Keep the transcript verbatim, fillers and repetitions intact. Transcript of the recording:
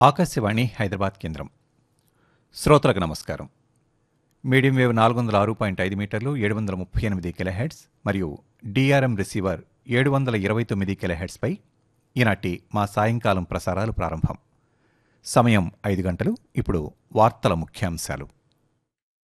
ఆకాశవాణి హైదరాబాద్ కేంద్రం. శ్రోతలకు నమస్కారం. మీడియం వేవ్ నాలుగు వందల ఆరు పాయింట్ ఐదు మీటర్లు ఏడు వందల ముప్పై ఎనిమిది కిలోహెర్ట్జ్ మరియు డిఆర్ఎం రిసీవర్ ఏడు వందల ఇరవై తొమ్మిది కిలోహెర్ట్జ్పై ఈనాటి మా సాయంకాలం ప్రసారాలు ప్రారంభం. సమయం ఐదు గంటలు. ఇప్పుడు వార్తల ముఖ్యాంశాలు.